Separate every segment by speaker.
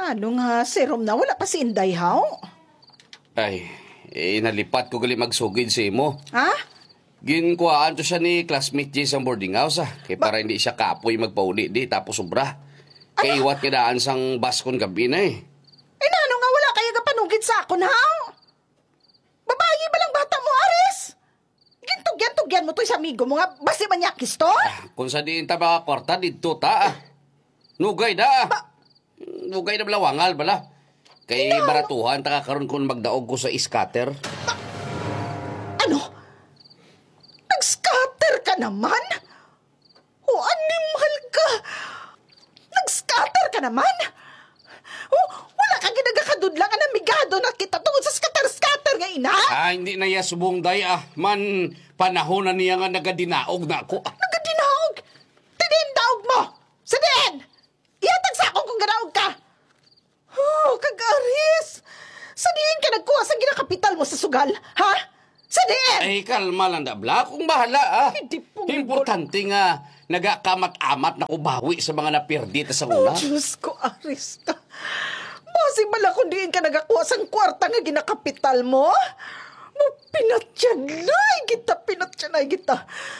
Speaker 1: Ano nga, serum na wala pa si Inday, haw?
Speaker 2: Ay, nalipat ko gali magsugid si mo.
Speaker 1: Ha?
Speaker 2: Ginkuhaan to siya ni classmate Jay sa boarding house Kaya para hindi siya kapoy magpauli di tapos sobra. Kaya iwat kadaan sang baskon gabi na
Speaker 1: Ano nga wala kayo kapanugid sa akon, haw? Babae ba lang bata mo, Aris? Gintugyan mo to sa amigo mo nga, basi manyakis to?
Speaker 2: Kung sa diin ta mga kwarta dito ta Nugay da Nugay na balawangal bala. Kay baratuhan ta kakaroon kung magdaog ko sa scatter.
Speaker 1: Ano? Nag-scatter ka naman? O animal ka? Nag-scatter ka naman? O wala ka ginagakadudlang ang namigado na kita tungod sa scatter-scatter nga ina?
Speaker 2: Hindi na iya subong day Man panahon na niya nga nagadinaog na ako.
Speaker 1: Nagadinaog? Tidin daog mo! Sadin! Ihatag sa akong kung ganaog ka! Oh, kag-Aris! Sadin ka nagkuha sa ginakapital mo sa sugal, ha? Sadin!
Speaker 2: Ay, kalma lang dabla. Kung bahala
Speaker 1: Hindi po.
Speaker 2: Importante nga nagakamat-amat na kubawi sa mga napirdi ta sa
Speaker 1: Oh,
Speaker 2: una.
Speaker 1: Diyos ko, Aris ka. Basi bala kung diin ka nagakuha sang kwarta nga ginakapital mo? Pinatyanay kita.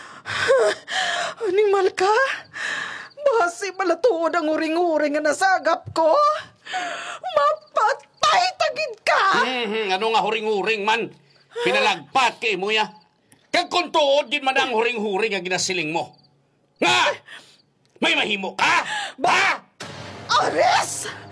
Speaker 1: Animal ka? Basi bala tuod ang uring-uring nga nasagap ko? Mapatay tagid ka!
Speaker 2: Ano nga huring-huring man? Pinalagpat kay mo ya. Kag kung tuod din man ang huring-huring nga ginasiling mo. Nga! May mahimo ka?
Speaker 1: Ares!